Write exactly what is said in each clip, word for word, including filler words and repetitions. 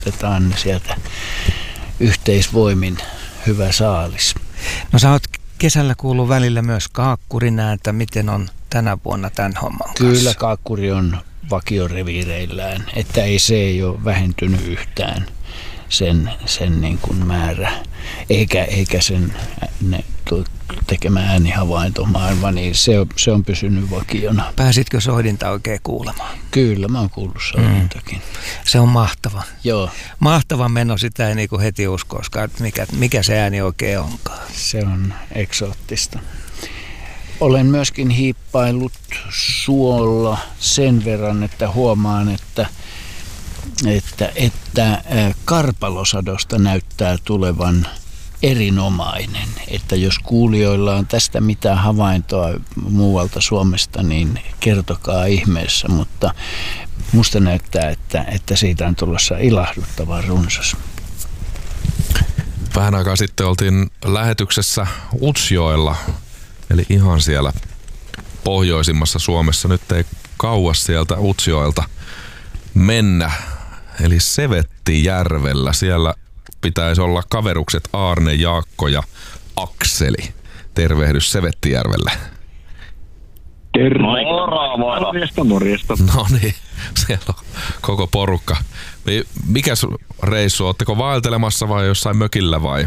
otetaan ne sieltä yhteisvoimin hyvä saalis. No sä oot kesällä kuullut välillä myös kaakkurin ääntä. Miten on tänä vuonna tämän homman kanssa? Kyllä kaakkuri on vakioreviireillään, että ei se ei ole vähentynyt yhtään sen, sen niin kuin määrä, eikä, eikä sen ne, tekemä äänihavaintomaailma, niin se on, se on pysynyt vakiona. Pääsitkö soidinta oikein kuulemaan? Kyllä, mä oon kuullut soidintakin. Mm. Se on mahtava. Joo. Mahtava meno, sitä ei niinku heti uskoiskaan, että mikä, mikä se ääni oikein onkaan. Se on eksoottista. Olen myöskin hiippaillut suolla sen verran, että huomaan, että, että, että karpalosadosta näyttää tulevan erinomainen. Että jos kuulijoilla on tästä mitään havaintoa muualta Suomesta, niin kertokaa ihmeessä. Mutta musta näyttää, että, että siitä on tulossa ilahduttava runsas. Vähän aikaa sitten oltiin lähetyksessä Utsjoella. Eli ihan siellä pohjoisimmassa Suomessa. Nyt ei kauas sieltä Utsjoelta mennä. Eli Sevettijärvellä. Siellä pitäisi olla kaverukset Aarne, Jaakko ja Akseli. Tervehdys Sevettijärvelle. Tervehdys. Morjesta, morjesta. No niin, siellä on koko porukka. Mikäs reissu? Ootteko vaeltelemassa vai jossain mökillä vai?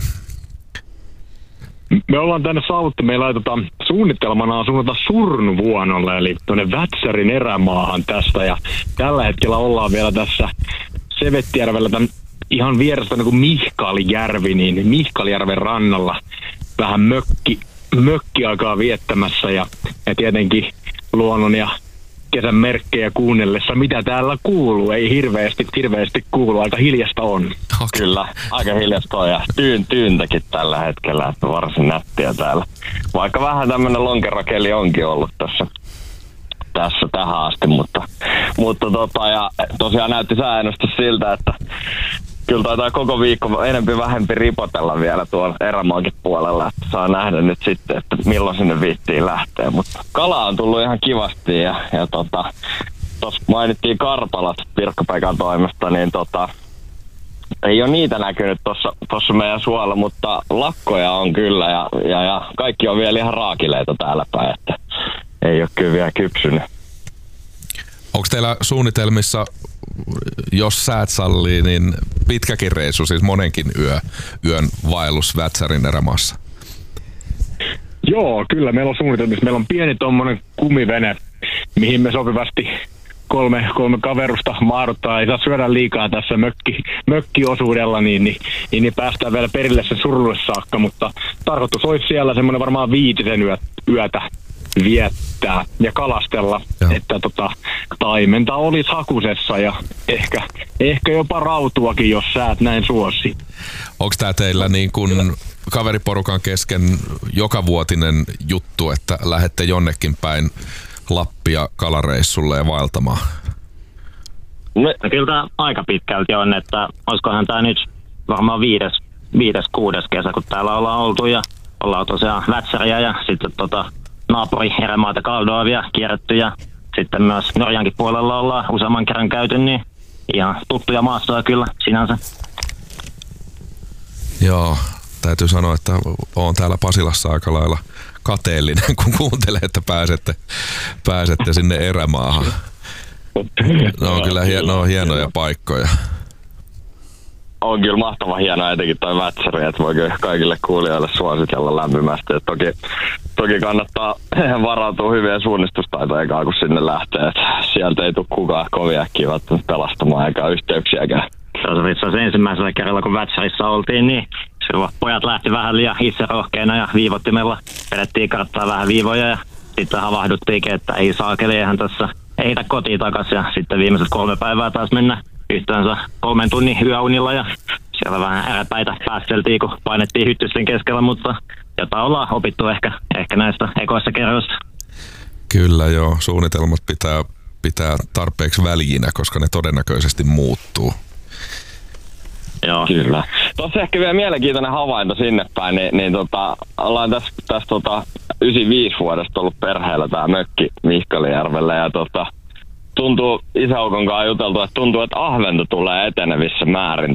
Me ollaan tänne saavuttu, meillä tota, suunnitelmana on suunnata Surnuvuonolle, eli tuonne Vätsärin erämaahan tästä, ja tällä hetkellä ollaan vielä tässä Sevettijärvellä tämän ihan vieressä niin kuin Mihkalijärvi, niin Mihkalijärven rannalla vähän mökki, mökkiaikaa viettämässä, ja, ja tietenkin luonnon ja kesän merkkejä kuunnellessa, mitä täällä kuuluu. Ei hirveästi, hirveästi kuulu, aika hiljasta on. Okay. Kyllä, aika hiljasta on ja tyyn, tyyntäkin tällä hetkellä, että varsin nättiä täällä. Vaikka vähän tämmönen lonkerakeli onkin ollut tässä, tässä tähän asti, mutta, mutta tota, ja tosiaan näytti säännöstä siltä, että kyllä taitaa koko viikko enempi vähempi ripotella vielä tuolla erämaakin puolella, että saa nähdä nyt sitten, että milloin sinne viittiin lähtee. Mutta kala on tullut ihan kivasti ja, ja tota, tuossa mainittiin karpalat Pirkko-Pekan toimesta, niin tota, ei ole niitä näkynyt tuossa meidän suolla, mutta lakkoja on kyllä ja, ja, ja kaikki on vielä ihan raakileita täällä päin, että ei ole kyllä vielä kypsynyt. Onko teillä suunnitelmissa, jos säät sallii, niin pitkäkin reissu, siis monenkin yö, yön vaellus Vätsärin erämaassa? Joo, kyllä meillä on suunnitelmissa. Meillä on pieni tommonen kumivene, mihin me sopivasti kolme, kolme kaverusta mahduttaa. Ei saa syödä liikaa tässä mökki, mökkiosuudella, niin, niin, niin, niin päästään vielä perille sen Surulle saakka, mutta tarkoitus olisi siellä semmoinen varmaan viitisen yö, yötä viettää ja kalastella, Joo. että tota, taimenta olisi hakusessa ja ehkä, ehkä jopa rautuakin, jos säät näin suosi. Onko tämä teillä niin kuin kaveriporukan kesken jokavuotinen juttu, että lähdette jonnekin päin Lappia kalareissulle ja vaeltamaan? No, kyllä tämä aika pitkälti on, että olisikohan tämä nyt varmaan viides, viides, kuudes kesä, kun täällä ollaan oltu ja ollaan tosiaan Vätsäriä ja sitten tota naapuri erämaata Kaldovia kierretty ja sitten myös Norjankin puolella ollaan useamman kerran käyty, niin ihan tuttuja maastoja kyllä sinänsä. Joo, täytyy sanoa, että oon täällä Pasilassa aika lailla kateellinen, kun kuuntelee, että pääsette, pääsette sinne erämaahan. Ne on kyllä hie, ne on hienoja paikkoja. On kyllä mahtava hienoa etenkin toi Vätsäri, että voi kaikille kuulijoille suositella lämpimästi. Et toki, toki kannattaa varautua hyvien suunnistustaitoja, kun sinne lähtee. Et sieltä ei tule kukaan kovin äkkiä välttämättä pelastamaan eikä yhteyksiäkään. Se on ensimmäisellä kerralla, kun Vätsärissä oltiin, niin silloin pojat lähti vähän liian itserohkeina ja viivottimella vedettiin karttaa vähän viivoja ja sitten havahduttiinkin, että ei saakeli, eihän tässä eitä kotiin takaisin ja sitten viimeiset kolme päivää taas mennä yhteensä kolmen tunnin yöunilla ja siellä vähän äräpäitä päästeltiin, kun painettiin hyttysten keskellä, mutta jotain ollaan opittu ehkä, ehkä näistä ekoissa kerroissa. Kyllä joo, suunnitelmat pitää, pitää tarpeeksi väljinä, koska ne todennäköisesti muuttuu. Joo, kyllä. Tuossa ehkä vielä mielenkiintoinen havainto sinne päin, niin, niin tota, ollaan tässä, tässä tota, yhdeksänkymmentäviisi vuodesta ollut perheellä tää mökki Mihkalijärvellä ja tota, tuntuu isäukon kanssa juteltu, että tuntuu, että ahventa tulee etenevissä määrin